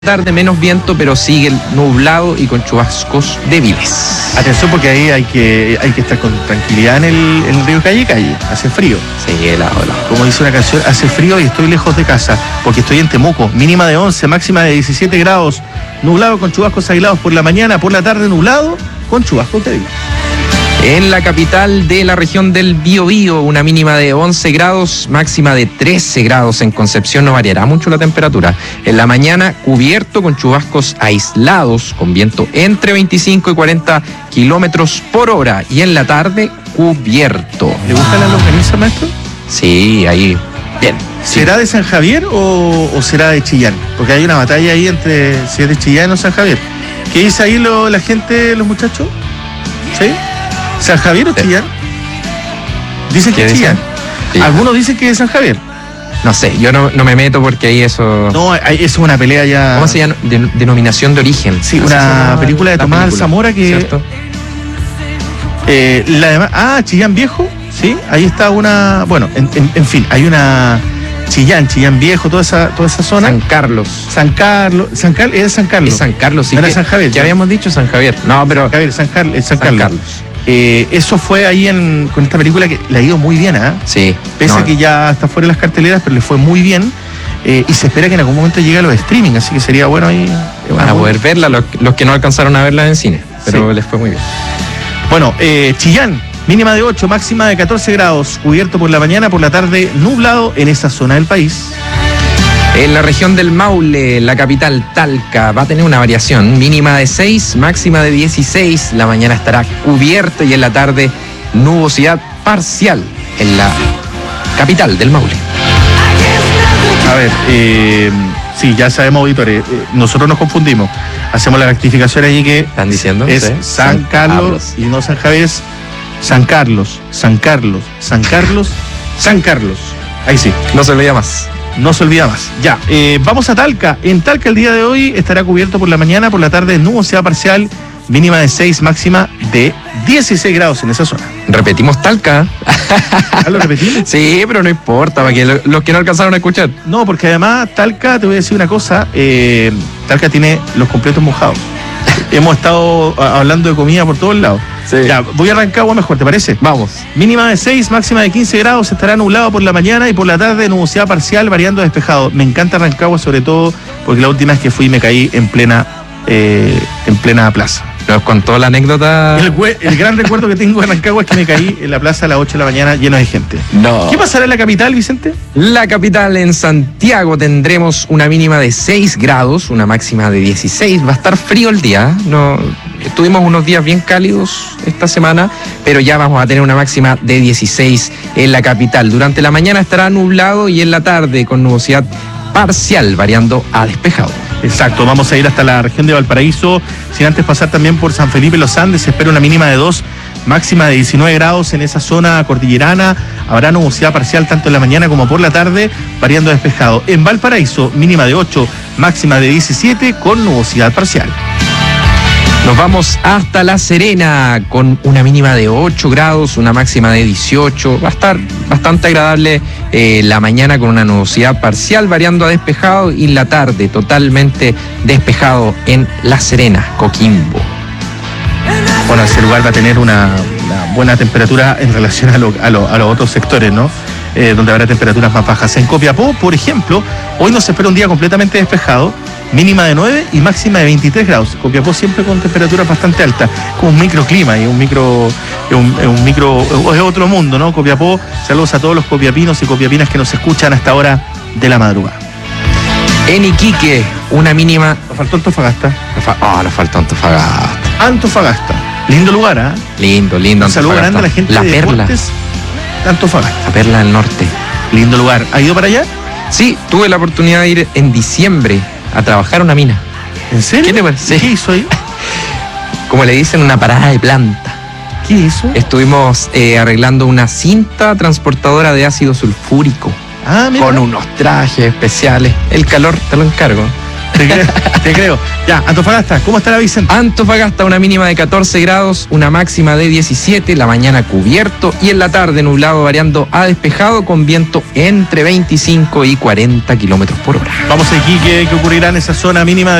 Tarde menos viento, pero sigue nublado y con chubascos débiles. Atención, porque ahí hay que estar con tranquilidad en el río Calle, hace frío. Sí, helado. Como dice una canción, hace frío y estoy lejos de casa, porque estoy en Temuco, mínima de 11, máxima de 17 grados, nublado con chubascos aislados por la mañana, por la tarde nublado con chubascos débiles. En la capital de la región del Biobío, una mínima de 11 grados, máxima de 13 grados. En Concepción no variará mucho la temperatura. En la mañana, cubierto con chubascos aislados, con viento entre 25 y 40 kilómetros por hora. Y en la tarde, cubierto. ¿Le gusta la longaniza, maestro? Sí, ahí, bien. ¿Será de San Javier o será de Chillán? Porque hay una batalla ahí entre si es de Chillán o San Javier. ¿Qué dice ahí la gente, los muchachos? ¿Sí? ¿San Javier o Chillán? Dicen que es Chillán. Sí. Algunos dicen que es San Javier. No sé, yo no me meto porque ahí eso... No, eso es una pelea ya... ¿Cómo se llama? Denominación de origen. Sí, una película de Tomás Alzamora que... ¿Cierto? Chillán Viejo, sí, ahí está una... Bueno, en fin, hay una... Chillán Viejo, toda esa zona. San Carlos. Es San Carlos. Es San Carlos, sí. No era San Javier. ¿Qué habíamos dicho? San Javier. No, pero... San Carlos. Eso fue ahí con esta película que le ha ido muy bien, ¿eh? Sí. Pese a que ya está fuera de las carteleras, pero le fue muy bien. Y se espera que en algún momento llegue a los streaming, así que sería bueno ahí. Van a poder verla los que no alcanzaron a verla en cine, pero sí, les fue muy bien. Bueno, Chillán, mínima de 8, máxima de 14 grados, cubierto por la mañana, por la tarde nublado en esa zona del país. En la región del Maule, la capital Talca, va a tener una variación, mínima de 6, máxima de 16, la mañana estará cubierta y en la tarde nubosidad parcial en la capital del Maule. A ver, sí, ya sabemos, auditores, nosotros nos confundimos, hacemos la rectificación allí que ¿están diciendo? Es ¿sí? San Carlos y no San Javier, es San Carlos. Ahí sí. No se olvida más. No se olvida más. Ya, vamos a Talca. En Talca el día de hoy estará cubierto por la mañana, por la tarde nubosidad parcial, mínima de 6, máxima de 16 grados en esa zona. Repetimos Talca. ¿Lo repetimos? Sí, pero no importa, para que los que no alcanzaron a escuchar. No, porque además Talca, te voy a decir una cosa, Talca tiene los completos mojados. Hemos estado hablando de comida por todos lados. Sí. Ya, voy a Rancagua mejor, ¿te parece? Vamos. Mínima de 6, máxima de 15 grados, estará nublado por la mañana y por la tarde nubosidad parcial, variando a despejado. Me encanta Rancagua, sobre todo porque la última vez que fui me caí en plena plaza. Nos contó la anécdota. El gran recuerdo que tengo de Rancagua es que me caí en la plaza a las 8 de la mañana lleno de gente. No. ¿Qué pasará en la capital, Vicente? La capital, en Santiago, tendremos una mínima de 6 grados, una máxima de 16. Va a estar frío el día. Tuvimos unos días bien cálidos esta semana, pero ya vamos a tener una máxima de 16 en la capital. Durante la mañana estará nublado y en la tarde con nubosidad parcial, variando a despejado. Exacto, vamos a ir hasta la región de Valparaíso, sin antes pasar también por San Felipe Los Andes. Se espera una mínima de 2, máxima de 19 grados en esa zona cordillerana. Habrá nubosidad parcial tanto en la mañana como por la tarde, variando a despejado. En Valparaíso, mínima de 8, máxima de 17 con nubosidad parcial. Nos vamos hasta La Serena con una mínima de 8 grados, una máxima de 18. Va a estar bastante agradable la mañana con una nubosidad parcial variando a despejado y la tarde totalmente despejado en La Serena, Coquimbo. Bueno, ese lugar va a tener una buena temperatura en relación a los otros sectores, ¿no? Donde habrá temperaturas más bajas. En Copiapó, por ejemplo, hoy nos espera un día completamente despejado, mínima de 9 y máxima de 23 grados. Copiapó siempre con temperaturas bastante altas, como un microclima y es otro mundo, ¿no? Copiapó, saludos a todos los copiapinos y copiapinas que nos escuchan hasta ahora de la madrugada. En Iquique, una mínima... Nos faltó Antofagasta. Nos faltó Antofagasta. Antofagasta, lindo lugar, ¿eh? Lindo. Un saludo grande a la gente de Deportes de Antofagasta. La Perla del Norte. Lindo lugar. ¿Ha ido para allá? Sí, tuve la oportunidad de ir en diciembre a trabajar a una mina. ¿En serio? ¿Qué te parece? ¿Qué hizo ahí? Como le dicen, una parada de planta. ¿Qué hizo? Estuvimos arreglando una cinta transportadora de ácido sulfúrico. Mira. Con unos trajes especiales. El calor te lo encargo. Te creo. Ya, Antofagasta, ¿cómo estará Vicente? Antofagasta, una mínima de 14 grados, una máxima de 17, la mañana cubierto y en la tarde nublado variando a despejado con viento entre 25 y 40 kilómetros por hora. Vamos aquí, ¿qué ocurrirá en esa zona mínima